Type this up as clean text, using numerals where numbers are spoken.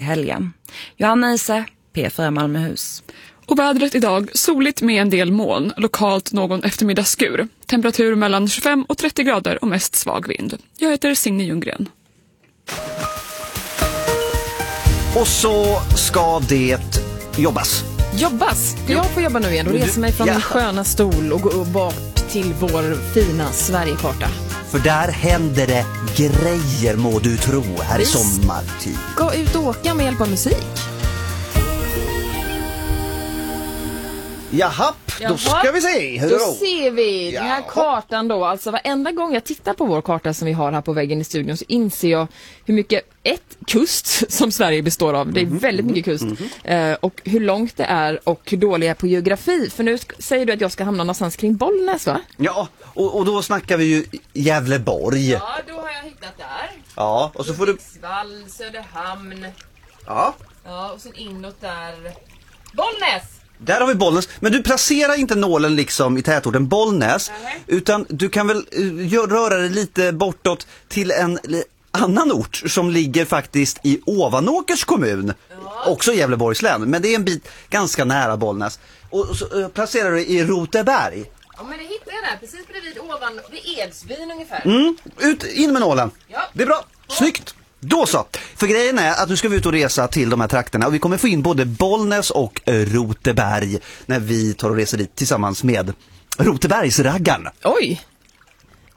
helgen. Johanna Ise, P4 Malmöhus. Och vädret idag, soligt med en del moln, lokalt någon eftermiddagsskur. Temperatur mellan 25 och 30 grader och mest svag vind. Jag heter Signe Ljunggren. Och så ska det jobbas. Jobbas? Ska jag få jobba nu igen och resa mig från min sköna stol och gå bort till vår fina Sverigekarta? För där händer det grejer, må du tro, här i sommartid. Gå ut och åka med hjälp av musik. Jaha, då ska vi se. Då ser vi den här kartan då. Alltså varenda gång jag tittar på vår karta som vi har här på väggen i studion så inser jag hur mycket kust som Sverige består av. Det är väldigt mycket kust. Och hur långt det är och hur dålig jag är på geografi. För nu säger du att jag ska hamna någonstans kring Bollnäs, va? Ja, och då snackar vi ju Gävleborg. Ja, då har jag hittat där. Ja, och så får du... Hudiksvall, Söderhamn. Ja. Ja, och sen inåt där. Bollnäs! Där har vi Bollnäs. Men du placerar inte nålen liksom i tätorten Bollnäs. Utan du kan väl röra dig lite bortåt till en annan ort som ligger faktiskt i Ovanåkers kommun. Också i Gävleborgs län. Men det är en bit ganska nära Bollnäs. Och så placerar du i Roteberg. Ja, men det hittar jag där. Precis bredvid vid Edsbyn ungefär. Ut, in med nålen. Ja. Det är bra. Snyggt. Då så. För grejen är att nu ska vi ut och resa till de här trakterna och vi kommer få in både Bollnäs och Roteberg när vi tar och reser dit tillsammans med Rotebergsraggarna. Oj!